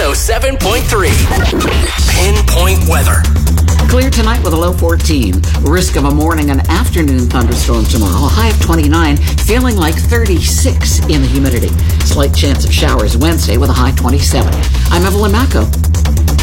107.3. Pinpoint weather. Clear tonight with a low 14. Risk of a morning and afternoon thunderstorm tomorrow. A high of 29, feeling like 36 in the humidity. Slight chance of showers Wednesday with a high 27. I'm Evelyn Macco.